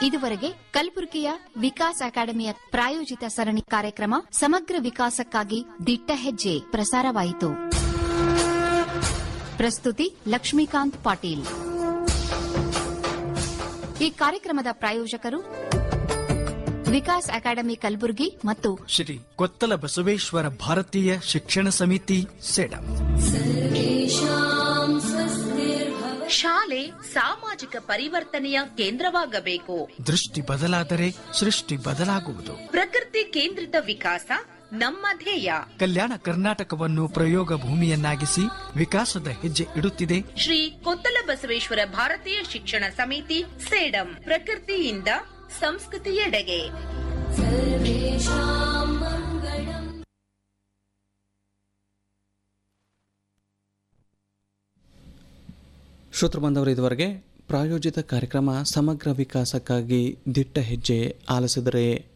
ಇದುವರೆಗೆ ಕಲಬುರಗಿಯ ವಿಕಾಸ್ ಅಕಾಡೆಮಿಯ ಪ್ರಾಯೋಜಿತ ಸರಣಿ ಕಾರ್ಯಕ್ರಮ ಸಮಗ್ರ ವಿಕಾಸಕ್ಕಾಗಿ ದಿಟ್ಟ ಹೆಜ್ಜೆ ಪ್ರಸಾರವಾಯಿತು. ಪ್ರಸ್ತುತಿ ಲಕ್ಷ್ಮೀಕಾಂತ್ ಪಾಟೀಲ್. ಈ ಕಾರ್ಯಕ್ರಮದ ಪ್ರಾಯೋಜಕರು ವಿಕಾಸ್ ಅಕಾಡೆಮಿ ಕಲಬುರಗಿ ಮತ್ತು ಶ್ರೀ ಕೊತ್ತಲ ಬಸವೇಶ್ವರ ಭಾರತೀಯ ಶಿಕ್ಷಣ ಸಮಿತಿ ಸೇಡಂ. ಶಾಲೆ ಸಾಮಾಜಿಕ ಪರಿವರ್ತನೆಯ ಕೇಂದ್ರವಾಗಬೇಕು. ದೃಷ್ಟಿ ಬದಲಾದರೆ ಸೃಷ್ಟಿ ಬದಲಾಗುವುದು. ಪ್ರಕೃತಿ ಕೇಂದ್ರಿತ ವಿಕಾಸ ನಮ್ಮ ಧ್ಯೇಯ. ಕಲ್ಯಾಣ ಕರ್ನಾಟಕವನ್ನು ಪ್ರಯೋಗ ಭೂಮಿಯನ್ನಾಗಿಸಿ ವಿಕಾಸದ ಹೆಜ್ಜೆ ಇಡುತ್ತಿದೆ ಶ್ರೀ ಕೊತ್ತಲ ಬಸವೇಶ್ವರ ಭಾರತೀಯ ಶಿಕ್ಷಣ ಸಮಿತಿ ಸೇಡಂ. ಪ್ರಕೃತಿಯಿಂದ ಸಂಸ್ಕೃತಿಯೆಡೆಗೆ. ಶ್ರೋತೃ ಬಾಂಧವರು, ಇದುವರೆಗೆ ಪ್ರಾಯೋಜಿತ ಕಾರ್ಯಕ್ರಮ ಸಮಗ್ರ ವಿಕಾಸಕ್ಕಾಗಿ ದಿಟ್ಟ ಹೆಜ್ಜೆ ಆಲಿಸಿದರೆ